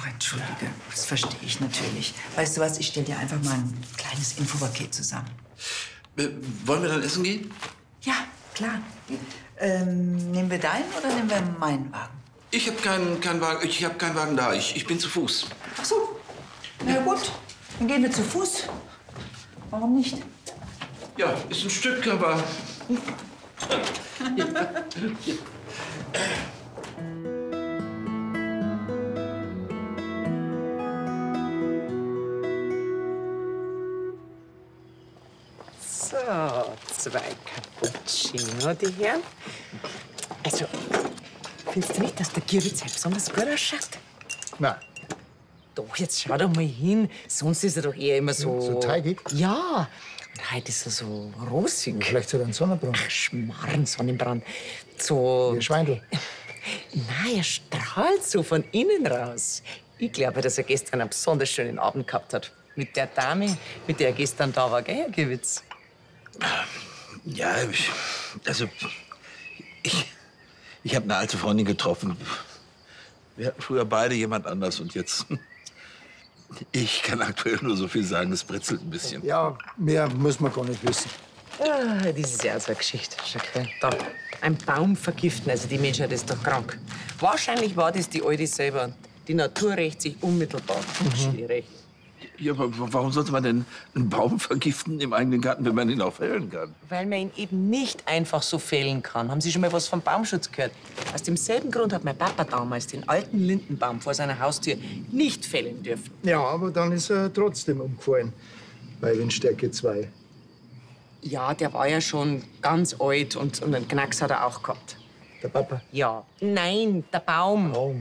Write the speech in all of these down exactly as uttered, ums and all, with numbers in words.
entschuldige, das verstehe ich natürlich. Weißt du was, ich stelle dir einfach mal ein kleines Infopaket zusammen. Äh, wollen wir dann essen gehen? Ja, klar. Ähm, nehmen wir deinen oder nehmen wir meinen Wagen? Ich habe keinen keinen Wagen, ich habe keinen Wagen da. Ich, ich bin zu Fuß. Ach so. Na gut, dann gehen wir zu Fuß. Warum nicht? Ja, ist ein Stück, aber... ja. Ja. So, zwei Cappuccino, die Herren. Also, findest du nicht, dass der Girbitz halt besonders gut ausschaut? Nein. Doch, jetzt schau doch mal hin. Sonst ist er doch eher immer so... So teigig? Ja. Und heute ist er so rosig. Vielleicht hat er einen Sonnenbrand. Ach, Schmarrn, Sonnenbrand. So... Wie ein Schweindel. Nein, er strahlt so von innen raus. Ich glaube, dass er gestern einen besonders schönen Abend gehabt hat. Mit der Dame, mit der er gestern da war, gell, Herr Girbitz? Ja, ich, also... Ich, ich habe eine alte Freundin getroffen. Wir hatten früher beide jemand anders und jetzt... Ich kann aktuell nur so viel sagen, es britzelt ein bisschen. Ja, mehr muss man gar nicht wissen. Ah, das ist ja auch so eine Geschichte. Schau, da, ein Baum vergiften, also die Menschheit ist doch krank. Wahrscheinlich war das die Alte selber. Die Natur rächt sich unmittelbar. Mhm. Recht. Ja, aber warum sollte man denn einen Baum vergiften im eigenen Garten, wenn man ihn auch fällen kann? Weil man ihn eben nicht einfach so fällen kann. Haben Sie schon mal was vom Baumschutz gehört? Aus demselben Grund hat mein Papa damals den alten Lindenbaum vor seiner Haustür nicht fällen dürfen. Ja, aber dann ist er trotzdem umgefallen. Bei Windstärke zwei. Ja, der war ja schon ganz alt und, und einen Knacks hat er auch gehabt. Der Papa? Ja. Nein, der Baum. Baum.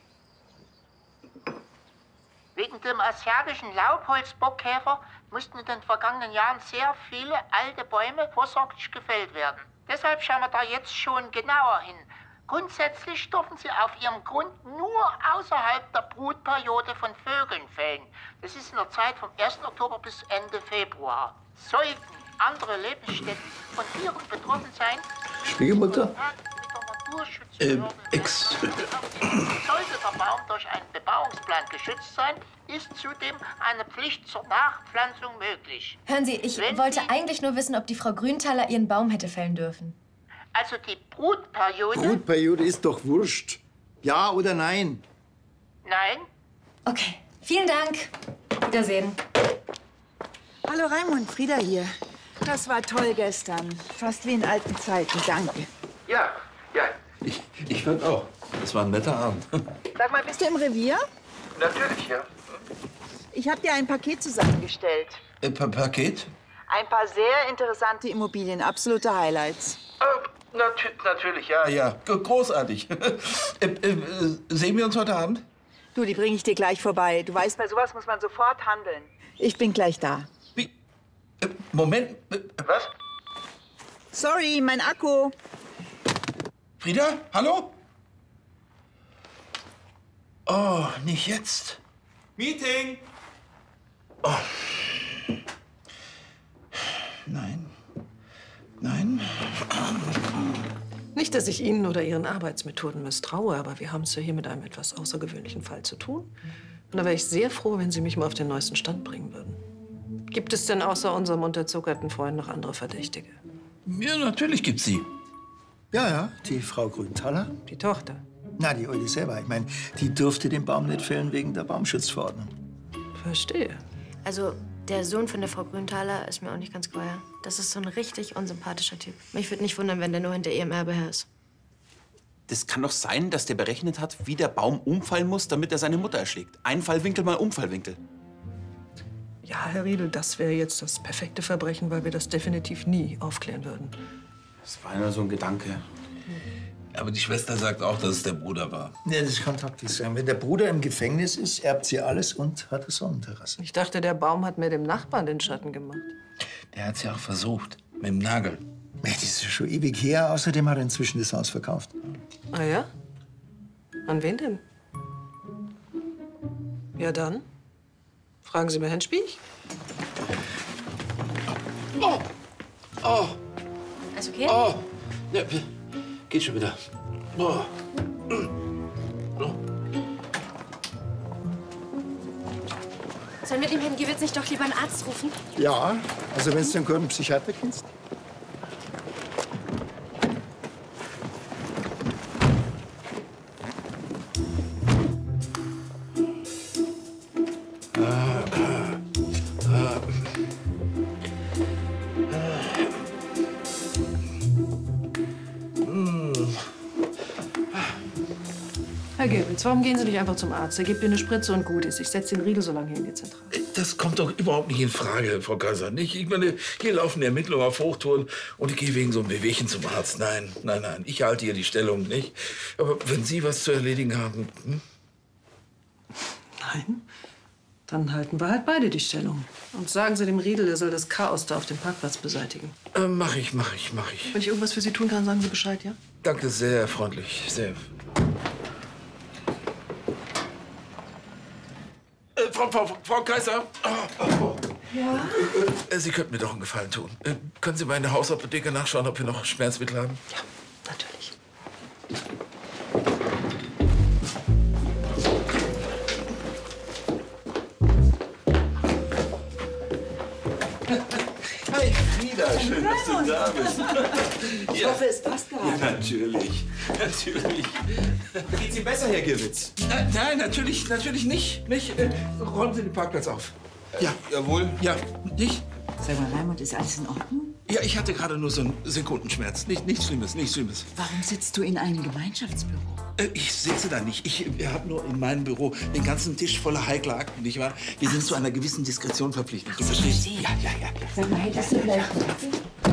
Wegen dem asiatischen Laubholzbockkäfer mussten in den vergangenen Jahren sehr viele alte Bäume vorsorglich gefällt werden. Deshalb schauen wir da jetzt schon genauer hin. Grundsätzlich dürfen sie auf ihrem Grund nur außerhalb der Brutperiode von Vögeln fällen. Das ist in der Zeit vom ersten Oktober bis Ende Februar. Sollten andere Lebensstätten von Tieren betroffen sein, Schwiegermutter? Äh, ex. Sollte der Baum durch einen Bebauungsplan geschützt sein, ist zudem eine Pflicht zur Nachpflanzung möglich. Hören Sie, ich Wenn wollte Sie- eigentlich nur wissen, ob die Frau Grünthaler ihren Baum hätte fällen dürfen. Also die Brutperiode? Brutperiode ist doch wurscht. Ja oder nein? Nein. Okay, vielen Dank. Wiedersehen. Hallo Raimund, Frieda hier. Das war toll gestern. Fast wie in alten Zeiten, danke. Ja, ja. Ich, ich fand auch. Das war ein netter Abend. Sag mal, bist du im Revier? Natürlich, ja. Ich habe dir ein Paket zusammengestellt. Äh, pa Paket? Ein paar sehr interessante Immobilien, absolute Highlights. Äh, nat natürlich, ja, ja. G großartig. äh, äh, sehen wir uns heute Abend? Du, die bringe ich dir gleich vorbei. Du weißt, bei sowas muss man sofort handeln. Ich bin gleich da. Wie? Äh, Moment. Äh, was? Sorry, mein Akku. Frieda? Hallo? Oh, nicht jetzt. Meeting! Oh. Nein. Nein. Nicht, dass ich Ihnen oder Ihren Arbeitsmethoden misstraue, aber wir haben es ja hier mit einem etwas außergewöhnlichen Fall zu tun. Und da wäre ich sehr froh, wenn Sie mich mal auf den neuesten Stand bringen würden. Gibt es denn außer unserem unterzuckerten Freund noch andere Verdächtige? Ja, natürlich gibt's sie. Ja, ja, die Frau Grünthaler. Die Tochter? Na, die Alte selber. Ich meine, die durfte den Baum nicht fällen wegen der Baumschutzverordnung. Verstehe. Also, der Sohn von der Frau Grünthaler ist mir auch nicht ganz geheuer. Das ist so ein richtig unsympathischer Typ. Mich würde nicht wundern, wenn der nur hinter ihrem Erbe her ist. Das kann doch sein, dass der berechnet hat, wie der Baum umfallen muss, damit er seine Mutter erschlägt. Einfallwinkel mal Umfallwinkel. Ja, Herr Riedel, das wäre jetzt das perfekte Verbrechen, weil wir das definitiv nie aufklären würden. Das war nur so ein Gedanke. Aber die Schwester sagt auch, dass es der Bruder war. Ja, das kann taktisch sein. Wenn der Bruder im Gefängnis ist, erbt sie alles und hat eine Sonnenterrasse. Ich dachte, der Baum hat mir dem Nachbarn den Schatten gemacht. Der hat's ja auch versucht. Mit dem Nagel. Ja, das ist ja schon ewig her. Außerdem hat er inzwischen das Haus verkauft. Ah ja? An wen denn? Ja dann. Fragen Sie mal Herrn Spiech. Oh! Oh! Alles okay? Oh! Ja, geht schon wieder. Oh. Oh. Sollen wir dem Herrn Gewitz nicht doch lieber einen Arzt rufen? Ja, also wenn du einen guten Psychiater kennst. Herr Gewitz, warum gehen Sie nicht einfach zum Arzt? Er gibt dir eine Spritze und gut ist. Ich setze den Riegel so lange hier in die Zentrale. Das kommt doch überhaupt nicht in Frage, Frau Kaiser. Nicht? Ich meine, hier laufen die Ermittlungen auf Hochtouren und ich gehe wegen so einem Bewegchen zum Arzt. Nein, nein, nein. Ich halte hier die Stellung nicht. Aber wenn Sie was zu erledigen haben. Hm? Nein? Dann halten wir halt beide die Stellung. Und sagen Sie dem Riedel, er soll das Chaos da auf dem Parkplatz beseitigen. Äh, mach ich, mach ich, mach ich. Wenn ich irgendwas für Sie tun kann, sagen Sie Bescheid, ja? Danke, sehr freundlich. Sehr. Äh, Frau, Frau, Frau Kaiser. Oh, oh. Ja? Äh, Sie könnten mir doch einen Gefallen tun. Äh, können Sie bei der Hausapotheke nachschauen, ob wir noch Schmerzmittel haben? Ja, natürlich. Hi, Frieda. Schön, dass du da bist. Ich ja. hoffe, es passt gerade. Ja, natürlich. Natürlich. Geht's Ihnen besser, Herr Gewitz? Äh, nein, natürlich, natürlich nicht. nicht. Äh, räumen Sie den Parkplatz auf. Ja. Jawohl. Ja, nicht? Sag mal, Raimund, ist alles in Ordnung? Ja, ich hatte gerade nur so einen Sekundenschmerz. Nicht, nichts Schlimmes, nichts Schlimmes. Warum sitzt du in einem Gemeinschaftsbüro? Äh, ich sitze da nicht. Ich äh, habe nur in meinem Büro den ganzen Tisch voller heikler Akten, nicht wahr? Wir sind zu einer gewissen Diskretion verpflichtet. Du verstehst? Ja, ja, ja. ja. Sag mal, hättest du vielleicht einen Kaffee?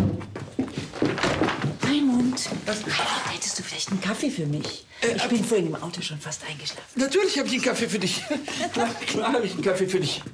Raimund, hättest du vielleicht einen Kaffee für mich? Äh, ich bin vorhin im Auto schon fast eingeschlafen. Natürlich habe ich einen Kaffee für dich. klar, klar habe ich einen Kaffee für dich.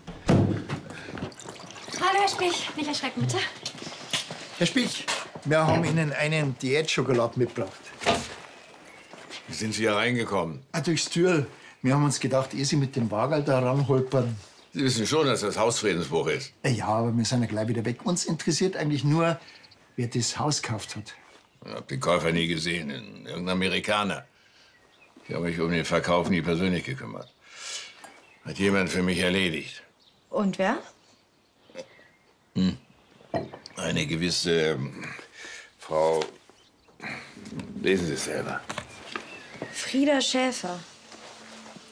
Hallo, Herr Spich. Nicht erschrecken, bitte. Herr Spich, wir haben Ihnen einen Diätschokolade mitgebracht. Wie sind Sie hier reingekommen? Ah, durchs Tür. Wir haben uns gedacht, ehe Sie mit dem Wagerl da ranholpern. Sie wissen schon, dass das Hausfriedensbuch ist. Ja, aber wir sind ja gleich wieder weg. Uns interessiert eigentlich nur, wer das Haus gekauft hat. Ich habe den Käufer nie gesehen. Irgendein Amerikaner. Ich habe mich um den Verkauf nie persönlich gekümmert. Hat jemand für mich erledigt. Und wer? Hm. Eine gewisse ähm, Frau. Lesen Sie es selber. Frieda Schäfer.